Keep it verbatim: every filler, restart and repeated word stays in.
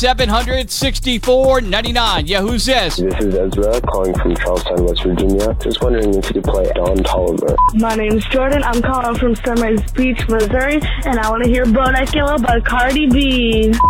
seven hundred sixty-four ninety-nine. Yeah, who's this? This is Ezra calling from Charlestown, West Virginia. Just wondering if you could play Don Toliver. My name's Jordan. I'm calling from Sunrise Beach, Missouri, and I want to hear Bodak Yellow by Cardi B.